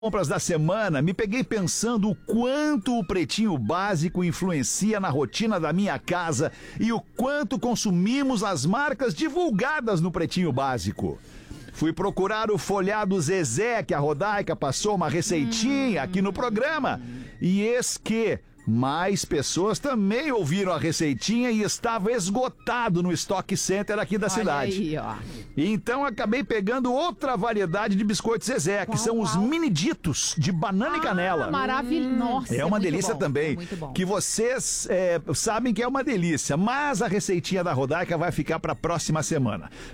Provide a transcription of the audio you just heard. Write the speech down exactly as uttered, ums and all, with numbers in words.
Compras da semana, me peguei pensando o quanto o Pretinho Básico influencia na rotina da minha casa e o quanto consumimos as marcas divulgadas no Pretinho Básico. Fui procurar o folhado Zezé, que a Rodaica passou uma receitinha aqui no programa, e eis que mais pessoas também ouviram a receitinha e estava esgotado no Stock Center aqui da Olha cidade. aí, ó. Então acabei pegando outra variedade de biscoitos Zezé, que Qual, são os qual? mini ditos de banana e canela. Maravilhoso. Nossa, É uma muito delícia bom, também, é muito bom. que vocês é, sabem que é uma delícia, mas a receitinha da Rodaica vai ficar para a próxima semana.